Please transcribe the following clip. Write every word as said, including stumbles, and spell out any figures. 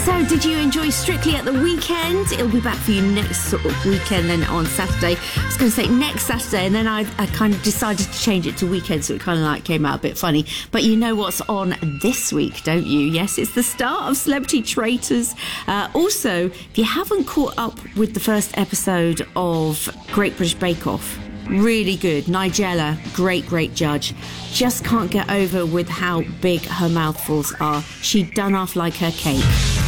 So did you enjoy Strictly at the Weekend? It'll be back for you next sort of weekend, then on Saturday. I was going to say next Saturday, and then I, I kind of decided to change it to weekend, so it kind of like came out a bit funny. But you know what's on this week, don't you? Yes, it's the start of Celebrity Traitors. Uh, also, if you haven't caught up with the first episode of Great British Bake Off, really good. Nigella, great, great judge. Just can't get over with how big her mouthfuls are. She'd done off like her cake.